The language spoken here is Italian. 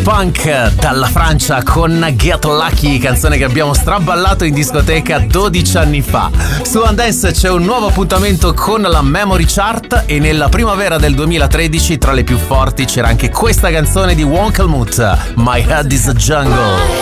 Punk dalla Francia con Get Lucky, canzone che abbiamo straballato in discoteca 12 anni fa. Su One Dance c'è un nuovo appuntamento con la Memory Chart e nella primavera del 2013 tra le più forti c'era anche questa canzone di Wonkelmuth, My Head is a Jungle.